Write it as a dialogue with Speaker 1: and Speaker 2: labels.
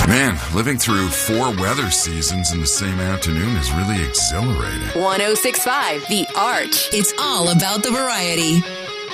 Speaker 1: Man, living through 4 weather seasons in the same afternoon is really exhilarating.
Speaker 2: 106.5 The Arch.
Speaker 3: It's all about the variety.